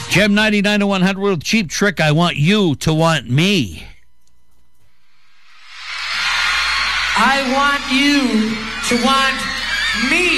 Gem 99 to 100 with Cheap Trick. I want you to want me. I want you to want me.